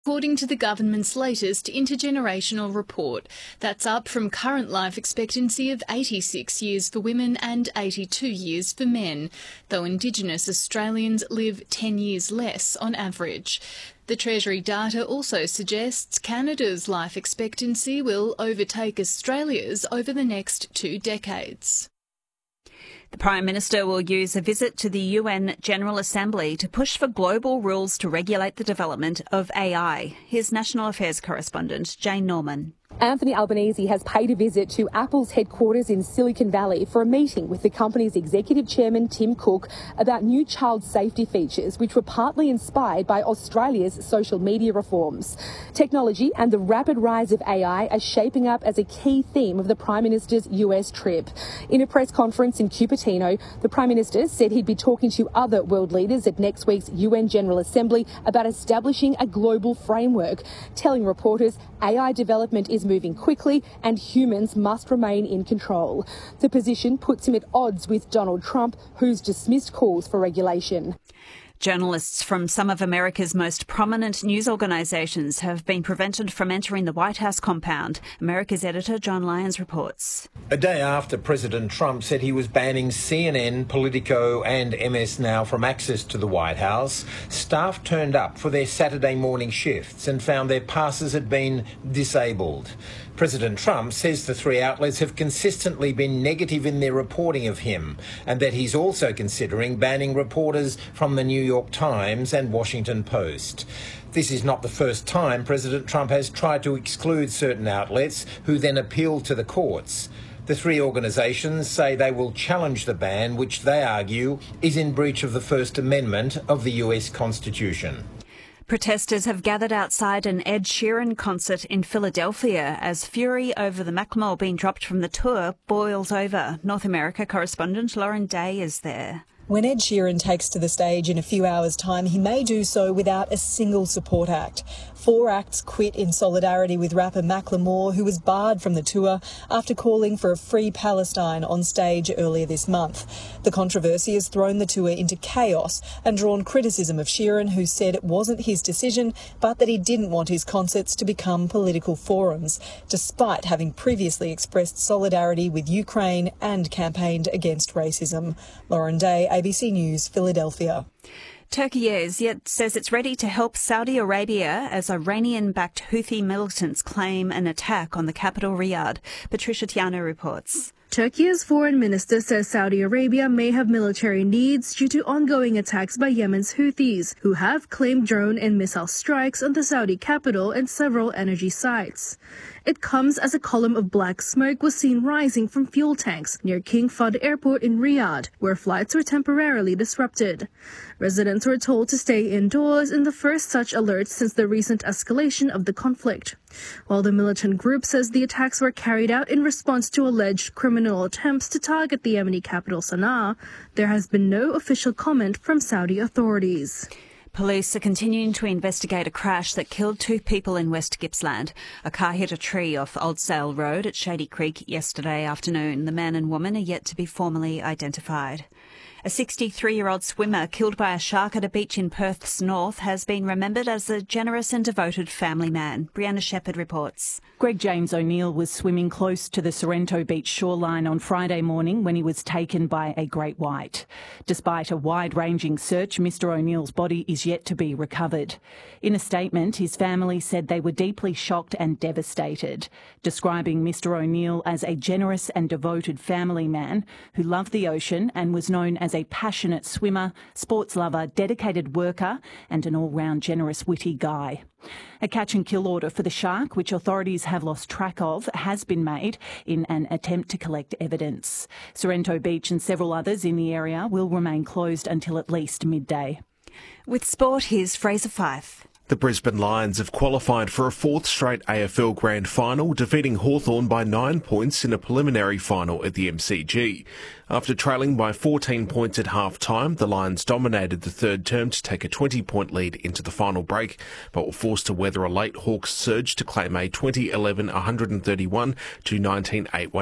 according to the government's latest intergenerational report. That's up from current life expectancy of 86 years for women and 82 years for men, though Indigenous Australians live 10 years less on average. The Treasury data also suggests Canada's life expectancy will overtake Australia's over the next 2 decades. The Prime Minister will use a visit to the UN General Assembly to push for global rules to regulate the development of AI. Here's National Affairs correspondent Jane Norman. Anthony Albanese has paid a visit to Apple's headquarters in Silicon Valley for a meeting with the company's executive chairman Tim Cook about new child safety features which were partly inspired by Australia's social media reforms. Technology and the rapid rise of AI are shaping up as a key theme of the Prime Minister's US trip. In a press conference in Cupertino, the Prime Minister said he'd be talking to other world leaders at next week's UN General Assembly about establishing a global framework, telling reporters AI development is moving quickly and humans must remain in control. The position puts him at odds with Donald Trump, who's dismissed calls for regulation. Journalists from some of America's most prominent news organisations have been prevented from entering the White House compound. America's editor John Lyons reports. A day after President Trump said he was banning CNN, Politico and MS Now from access to the White House, staff turned up for their Saturday morning shifts and found their passes had been disabled. President Trump says the 3 outlets have consistently been negative in their reporting of him and that he's also considering banning reporters from the New York Times and Washington Post. This is not the first time President Trump has tried to exclude certain outlets who then appealed to the courts. The 3 organisations say they will challenge the ban, which they argue is in breach of the First Amendment of the US Constitution. Protesters have gathered outside an Ed Sheeran concert in Philadelphia as fury over the Macklemore being dropped from the tour boils over. North America correspondent Lauren Day is there. When Ed Sheeran takes to the stage in a few hours' time, he may do so without a single support act. 4 acts quit in solidarity with rapper Macklemore, who was barred from the tour after calling for a free Palestine on stage earlier this month. The controversy has thrown the tour into chaos and drawn criticism of Sheeran, who said it wasn't his decision, but that he didn't want his concerts to become political forums, despite having previously expressed solidarity with Ukraine and campaigned against racism. Lauren Day, ABC News, Philadelphia. Turkey says it's ready to help Saudi Arabia as Iranian-backed Houthi militants claim an attack on the capital Riyadh. Patricia Tiano reports. Turkey's foreign minister says Saudi Arabia may have military needs due to ongoing attacks by Yemen's Houthis, who have claimed drone and missile strikes on the Saudi capital and several energy sites. It comes as a column of black smoke was seen rising from fuel tanks near King Fahd Airport in Riyadh, where flights were temporarily disrupted. Residents were told to stay indoors in the first such alert since the recent escalation of the conflict. While the militant group says the attacks were carried out in response to alleged criminal attempts to target the Yemeni capital Sana'a, there has been no official comment from Saudi authorities. Police are continuing to investigate a crash that killed 2 people in West Gippsland. A car hit a tree off Old Sale Road at Shady Creek yesterday afternoon. The man and woman are yet to be formally identified. A 63-year-old swimmer killed by a shark at a beach in Perth's north has been remembered as a generous and devoted family man. Brianna Shepherd reports. Greg James O'Neill was swimming close to the Sorrento Beach shoreline on Friday morning when he was taken by a great white. Despite a wide-ranging search, Mr O'Neill's body is yet to be recovered. In a statement, his family said they were deeply shocked and devastated, describing Mr O'Neill as a generous and devoted family man who loved the ocean and was known as a passionate swimmer, sports lover, dedicated worker and an all-round generous, witty guy. A catch and kill order for the shark, which authorities have lost track of, has been made in an attempt to collect evidence. Sorrento Beach and several others in the area will remain closed until at least midday. With sport, here's Fraser Fyfe. The Brisbane Lions have qualified for a 4th straight AFL Grand Final, defeating Hawthorn by 9 points in a preliminary final at the MCG. After trailing by 14 points at half-time, the Lions dominated the third term to take a 20-point lead into the final break, but were forced to weather a late Hawks surge to claim a 2011 131 to 19-8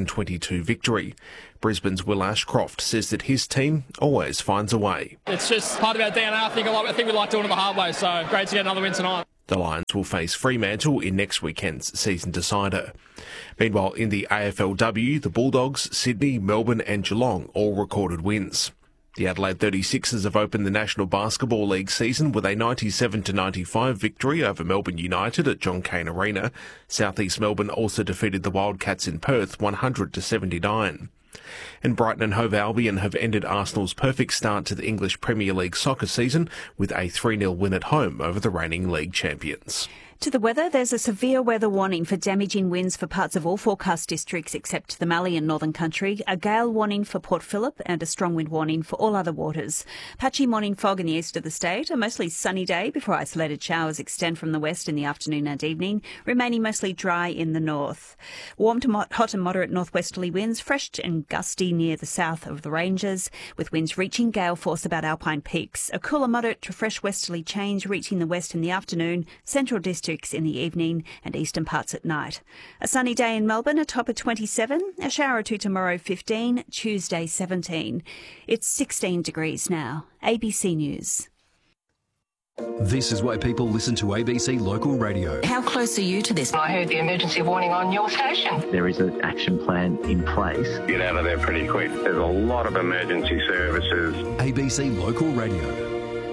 122 victory. Brisbane's Will Ashcroft says that his team always finds a way. It's just part of our DNA. I think we like doing it the hard way, so great to get another win tonight. The Lions will face Fremantle in next weekend's season decider. Meanwhile, in the AFLW, the Bulldogs, Sydney, Melbourne and Geelong all recorded wins. The Adelaide 36ers have opened the National Basketball League season with a 97-95 victory over Melbourne United at John Cain Arena. South East Melbourne also defeated the Wildcats in Perth 100-79. And Brighton and Hove Albion have ended Arsenal's perfect start to the English Premier League soccer season with a 3-0 win at home over the reigning league champions. To the weather, there's a severe weather warning for damaging winds for parts of all forecast districts except the Mallee and Northern Country, a gale warning for Port Phillip and a strong wind warning for all other waters. Patchy morning fog in the east of the state, a mostly sunny day before isolated showers extend from the west in the afternoon and evening, remaining mostly dry in the north. Warm to hot and moderate northwesterly winds, fresh and gusty near the south of the ranges, with winds reaching gale force about alpine peaks. A cooler moderate to fresh westerly change reaching the west in the afternoon, central districts in the evening and eastern parts at night. A sunny day in Melbourne, a top of 27, a shower or two tomorrow 15, Tuesday 17. It's 16 degrees now. ABC News. This is why people listen to ABC Local Radio. How close are you to this? I heard the emergency warning on your station. There is an action plan in place. Get out of there pretty quick. There's a lot of emergency services. ABC Local Radio.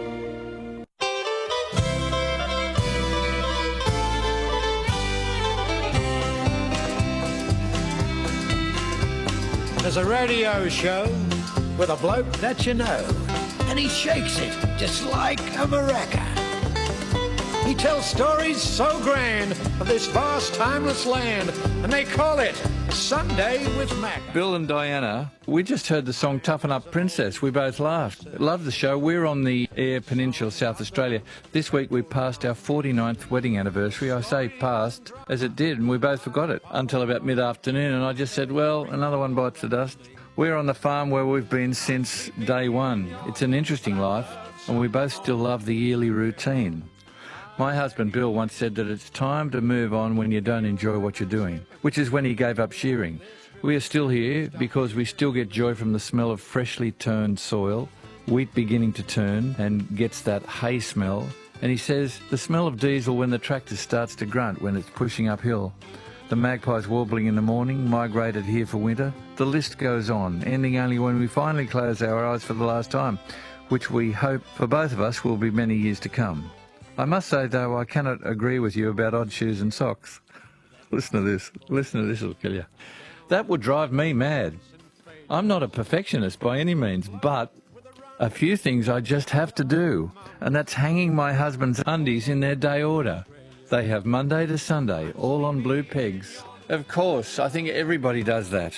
There's a radio show with a bloke that you know, and he shakes it just like a maraca. He tells stories so grand of this vast, timeless land, and they call it Sunday with Mac. Bill and Diana, we just heard the song Toughen Up Princess. We both laughed. Love the show. We're on the Eyre Peninsula, South Australia. This week we passed our 49th wedding anniversary. I say passed, as it did, and we both forgot it until about mid-afternoon, and I just said, well, another one bites the dust. We're on the farm where we've been since day one. It's an interesting life, and we both still love the yearly routine. My husband Bill once said that it's time to move on when you don't enjoy what you're doing, which is when he gave up shearing. We are still here because we still get joy from the smell of freshly turned soil, wheat beginning to turn and gets that hay smell. And he says the smell of diesel when the tractor starts to grunt when it's pushing uphill. The magpies warbling in the morning, migrated here for winter. The list goes on, ending only when we finally close our eyes for the last time, which we hope for both of us will be many years to come. I must say, though, I cannot agree with you about odd shoes and socks. Listen to this. Listen to this, it'll kill you. That would drive me mad. I'm not a perfectionist by any means, but a few things I just have to do, and that's hanging my husband's undies in their day order. They have Monday to Sunday, all on blue pegs. Of course, I think everybody does that.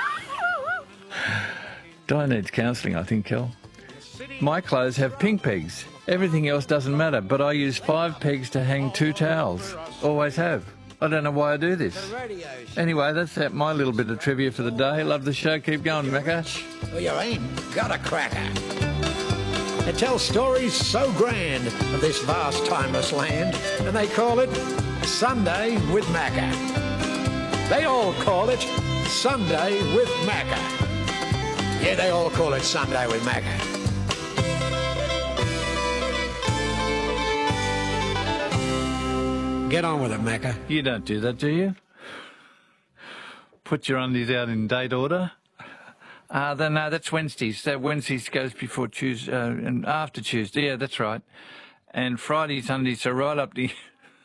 Di needs counselling, I think, Kel. My clothes have pink pegs. Everything else doesn't matter, but I use 5 pegs to hang 2 towels. Always have. I don't know why I do this. Anyway, that's my little bit of trivia for the day. Love the show. Keep going, Macca. Well, you ain't got a cracker. It tells stories so grand of this vast, timeless land, and they call it Sunday with Macca. They all call it Sunday with Macca. Yeah, they all call it Sunday with Macca. Get on with it, Macca. You don't do that, do you? Put your undies out in date order? No, that's Wednesdays. Wednesdays goes before Tuesday and after Tuesday. Yeah, that's right. And Friday's undies are right up the...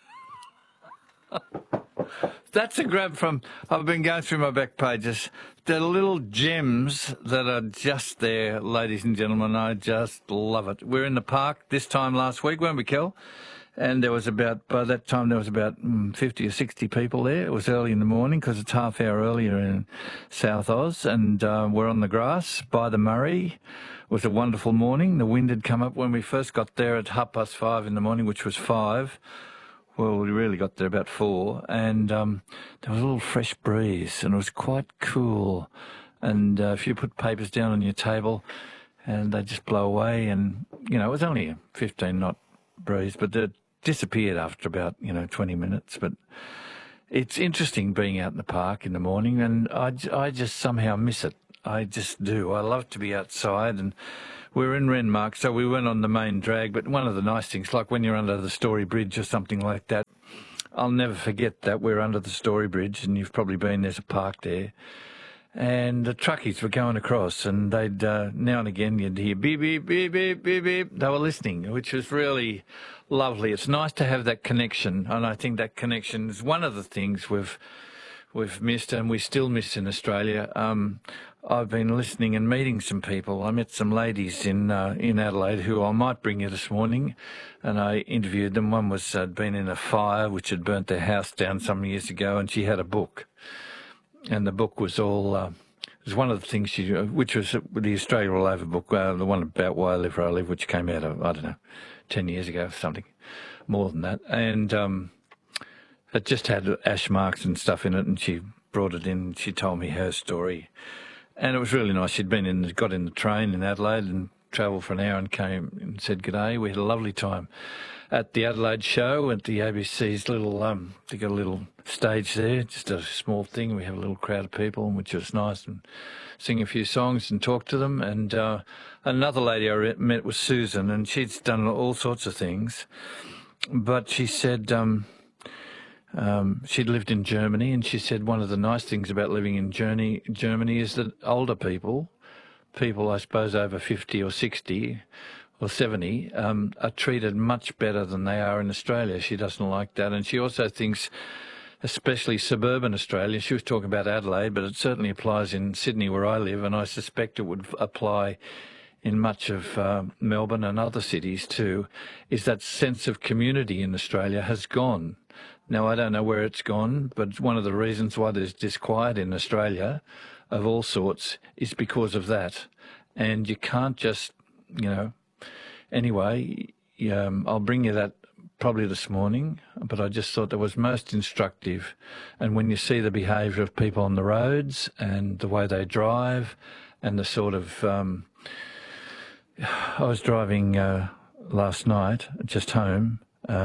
That's a grab from... I've been going through my back pages. The little gems that are just there, ladies and gentlemen. I just love it. We're in the park this time last week, weren't we, Kel? And there was by that time, there was about 50 or 60 people there. It was early in the morning because it's half hour earlier in South Oz. And we're on the grass by the Murray. It was a wonderful morning. The wind had come up when we first got there at 5:30 in the morning, which was 5. Well, we really got there about 4. And there was a little fresh breeze and it was quite cool. And if you put papers down on your table and they just blow away and, it was only a 15-knot breeze, but it disappeared after about 20 minutes. But it's interesting being out in the park in the morning, and I just somehow miss it. I just do. I love to be outside, and we're in Renmark, so we went on the main drag. But one of the nice things, like when you're under the Story Bridge or something like that, I'll never forget that we're under the Story Bridge, and you've probably been, there's a park there. And the truckies were going across, and they'd, now and again, you'd hear beep, beep, beep, beep, beep, beep. They were listening, which was really lovely. It's nice to have that connection, and I think that connection is one of the things we've missed, and we still miss in Australia. I've been listening and meeting some people. I met some ladies in Adelaide who I might bring you this morning, and I interviewed them. One was had been in a fire which had burnt their house down some years ago, and she had a book. And the book was all, it was one of the things which was the Australia All Over book, the one about Why I Live Where I Live, which came out of, I don't know, 10 years ago or something, more than that. And it just had ash marks and stuff in it, and she brought it in and she told me her story. And it was really nice. She'd got in the train in Adelaide and travelled for an hour and came and said g'day. We had a lovely time at the Adelaide show at the ABC's little, they got a little stage there, just a small thing. We have a little crowd of people, which was nice, and sing a few songs and talk to them. And another lady I met was Susan, and she'd done all sorts of things. But she said she'd lived in Germany, and she said one of the nice things about living in Germany is that older people I suppose over 50 or 60 or 70, are treated much better than they are in Australia. She doesn't like that. And she also thinks, especially suburban Australia, she was talking about Adelaide, but it certainly applies in Sydney where I live, and I suspect it would apply in much of Melbourne and other cities too, is that sense of community in Australia has gone. Now, I don't know where it's gone, but one of the reasons why there's disquiet in Australia of all sorts is because of that. And you can't just, anyway, I'll bring you that probably this morning, but I just thought that was most instructive. And when you see the behaviour of people on the roads and the way they drive and the sort of... I was driving last night, just home,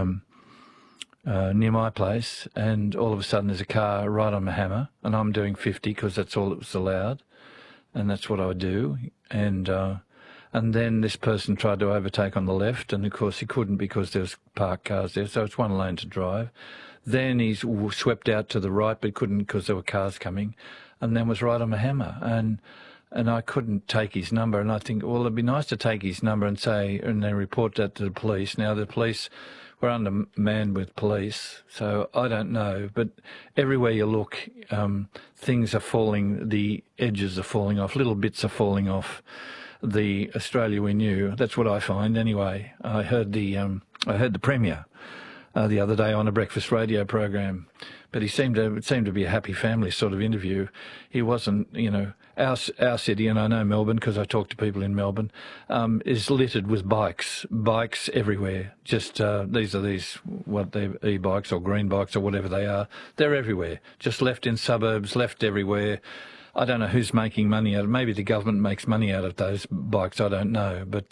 near my place, and all of a sudden there's a car right on my hammer, and I'm doing 50 because that's all that was allowed, and that's what I would do. And then this person tried to overtake on the left, and of course he couldn't because there was parked cars there, so it's one lane to drive. Then he swept out to the right, but couldn't because there were cars coming, and then was right on my hammer. And I couldn't take his number, and I think, well, it'd be nice to take his number and then report that to the police. Now, the police were undermanned with police, so I don't know. But everywhere you look, things are falling, the edges are falling off, little bits are falling off the Australia we knew. That's what I find anyway. I heard the Premier the other day on a breakfast radio program, but it seemed to be a happy family sort of interview. He wasn't, our city, and I know Melbourne because I talk to people in Melbourne, is littered with bikes everywhere. Just these what they're e-bikes or green bikes or whatever they are. They're everywhere, just left in suburbs, left everywhere. I don't know who's making money out of it. Maybe the government makes money out of those bikes. I don't know, but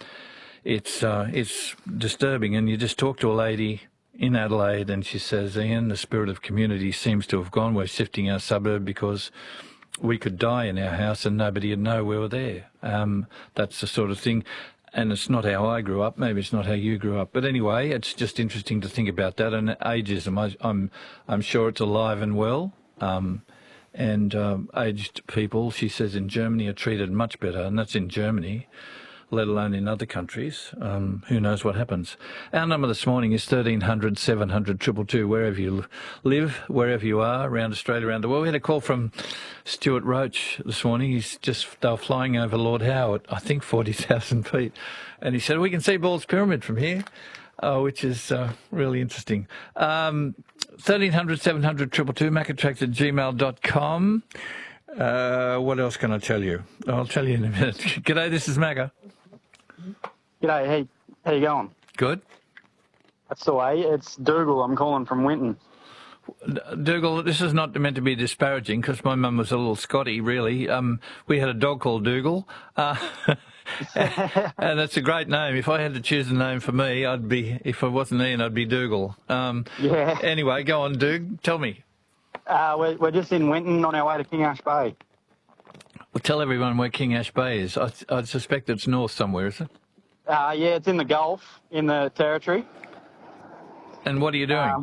it's disturbing. And you just talk to a lady in Adelaide, and she says, Ian, the spirit of community seems to have gone. We're shifting our suburb because we could die in our house and nobody would know we were there. That's the sort of thing. And it's not how I grew up. Maybe it's not how you grew up. But anyway, it's just interesting to think about that. And ageism, I'm sure it's alive and well. And aged people, she says, in Germany are treated much better, and that's in Germany, let alone in other countries. Who knows what happens. Our number this morning is 1300 700 222, wherever you live, wherever you are, around Australia, around the world. We had a call from Stuart Roach this morning. They were flying over Lord Howe at, I think, 40,000 feet. And he said, we can see Ball's Pyramid from here, which is really interesting. 1300 700 222, macatracks@gmail.com. What else can I tell you? I'll tell you in a minute. G'day, this is Macca. G'day, hey, how you going? Good. That's the way. It's Dougal. I'm calling from Winton. Dougal, this is not meant to be disparaging because my mum was a little Scotty, really. We had a dog called Dougal. And that's a great name. If I had to choose a name for me, if I wasn't Ian, I'd be Dougal. Yeah. Anyway, go on, Doug. Tell me. We're just in Winton on our way to King Ash Bay. Well, tell everyone where King Ash Bay is. I suspect it's north somewhere, is it? Yeah, it's in the Gulf, in the Territory. And what are you doing?